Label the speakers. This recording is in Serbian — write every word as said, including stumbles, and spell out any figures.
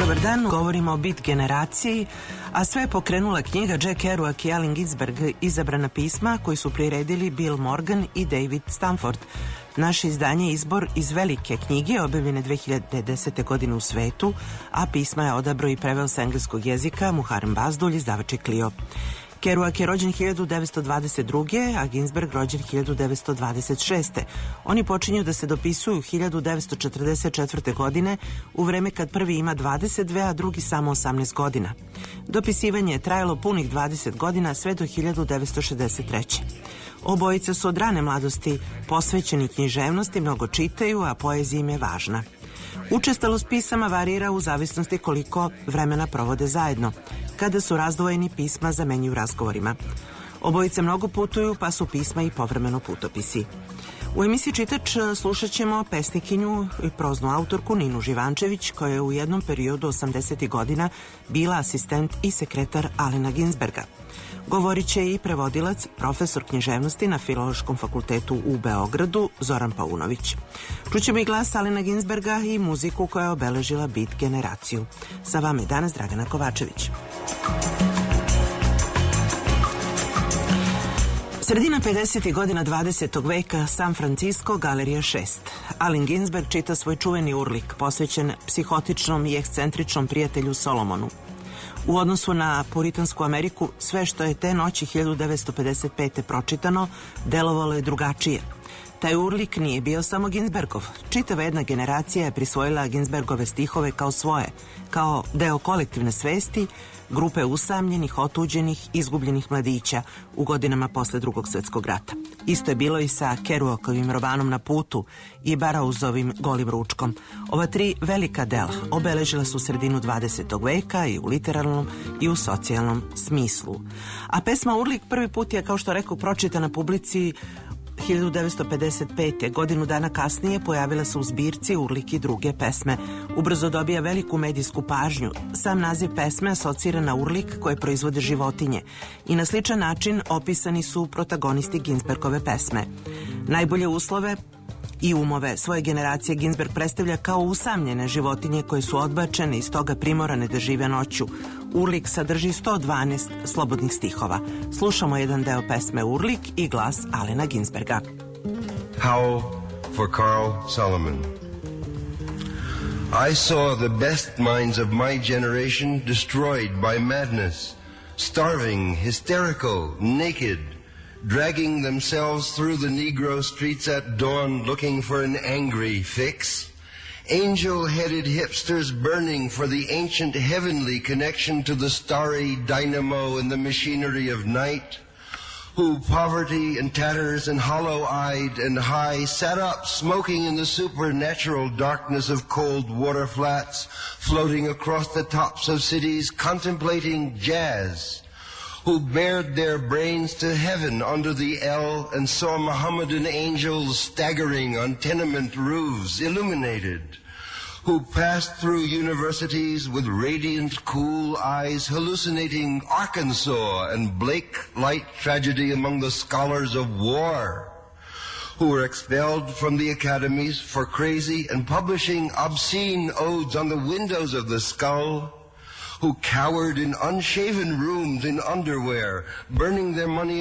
Speaker 1: Dobar dan, govorimo o Beat generaciji, a sve je pokrenula knjiga Jack Kerouac i Allen Ginsberg, izabrana pisma koji su priredili Bill Morgan i David Stanford. Naše izdanje je izbor iz velike knjige, objavljene dve hiljade desete. godine u svetu, a pisma je odabrao i preveo sa engleskog jezika Muharrem Bazdulj, izdavač je Clio. Kerouac je rođen hiljadu devetsto dvadeset druge. a Ginsberg rođen hiljadu devetsto dvadeset šeste. Oni počinju da se dopisuju hiljadu devetsto četrdeset četvrte. godine, u vreme kad prvi ima dvadeset dve, a drugi samo osamnaest godina. Dopisivanje je trajalo punih dvadeset godina, sve do hiljadu devetsto šezdeset treće. Obojica su od rane mladosti posvećeni književnosti, mnogo čitaju, a poezija im je važna. Učestalost pisama varira u zavisnosti koliko vremena provode zajedno. Kada su razdvojeni, pisma zamenjuju razgovorima. Obojice mnogo putuju, pa su pisma i povremeno putopisi. U emisiji Čitač slušat ćemo pesnikinju i proznu autorku Ninu Živančević, koja je u jednom periodu osamdesetih godina bila asistent i sekretar Allena Ginsberga. Govorit će i prevodilac, profesor književnosti na Filološkom fakultetu u Beogradu, Zoran Paunović. Čućemo i glas Allena Ginsberga i muziku koja je obeležila Beat generaciju. Sa vama je danas Dragana Kovačević. Sredina pedesetih godina dvadesetog veka, San Francisco, Galerija šest. Allen Ginsberg čita svoj čuveni urlik, posvećen psihotičnom i ekscentričnom prijatelju Solomonu. U odnosu na puritansku Ameriku, sve što je te noći hiljadu devetsto pedeset pete. pročitano, delovalo je drugačije. Taj urlik nije bio samo Ginsbergov. Čitava jedna generacija je prisvojila Ginsbergove stihove kao svoje, kao deo kolektivne svesti, grupe usamljenih, otuđenih, izgubljenih mladića u godinama posle Drugog svjetskog rata. Isto je bilo i sa Kerouacovim romanom Na putu i Barauzovim Golim ručkom. Ova tri velika dela obeležila su sredinu dvadesetog veka i u literarnom i u socijalnom smislu. A pesma Urlik prvi put je, kao što rekao, pročitana publici hiljadu devetsto pedeset pete. Godinu dana kasnije pojavila se u zbirci Urlik i druge pesme. Ubrzo dobija veliku medijsku pažnju. Sam naziv pesme asocira na urlik koje proizvode životinje i na sličan način opisani su protagonisti Ginsbergove pesme. Najbolje uslove i umove svoje generacije Ginsberg predstavlja kao usamljene životinje koje su odbačene i stoga primorane da žive noću. Urlik sadrži sto dvanaest slobodnih stihova. Slušamo jedan deo pesme Urlik i glas Allena Ginsberga.
Speaker 2: Howl for Carl Solomon. I saw the best minds of my generation destroyed by madness, starving, hysterical, naked, dragging themselves through the Negro streets at dawn looking for an angry fix. Angel-headed hipsters burning for the ancient heavenly connection to the starry dynamo and the machinery of night, who poverty and tatters and hollow-eyed and high sat up smoking in the supernatural darkness of cold water flats, floating across the tops of cities, contemplating jazz, who bared their brains to heaven under the L and saw Mohammedan angels staggering on tenement roofs, illuminated, who passed through universities with radiant, cool eyes, hallucinating Arkansas and Blake light tragedy among the scholars of war, who were expelled from the academies for crazy and publishing obscene odes on the windows of the skull, who cowered in unshaven rooms in underwear, burning their money